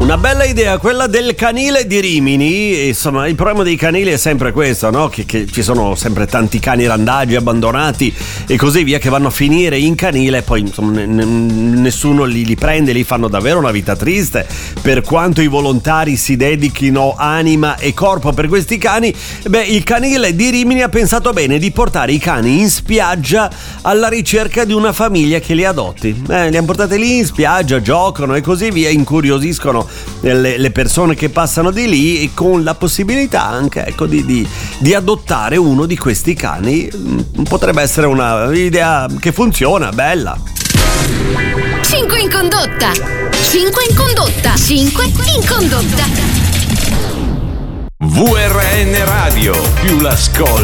Una bella idea quella del canile di Rimini. Insomma, il problema dei canili è sempre questo, no? Che ci sono sempre tanti cani randagi abbandonati e così via, che vanno a finire in canile e poi insomma nessuno li prende, li fanno davvero una vita triste. Per quanto i volontari si dedichino anima e corpo per questi cani, il canile di Rimini ha pensato bene di portare i cani in spiaggia alla ricerca di una famiglia che li adotti. Li hanno portati lì in spiaggia, giocano e così via, incuriosiscono le persone che passano di lì, e con la possibilità anche, ecco, di adottare uno di questi cani. Potrebbe essere una idea che funziona, bella. 5 in condotta, 5 in condotta, 5 in condotta. VRN Radio, più l'ascolto